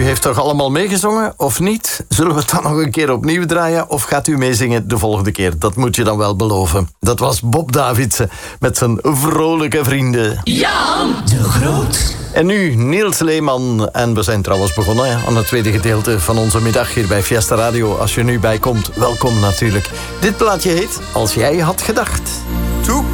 heeft toch allemaal meegezongen, of niet? Zullen we het dan nog een keer opnieuw draaien, of gaat u meezingen de volgende keer? Dat moet je dan wel beloven. Dat was Bob Davidsen met zijn vrolijke vrienden. Jan de Groot. En nu Niels Leeman. En we zijn trouwens begonnen aan het tweede gedeelte van onze middag hier bij Fiesta Radio. Als je nu bijkomt, welkom natuurlijk. Dit plaatje heet Als jij had gedacht.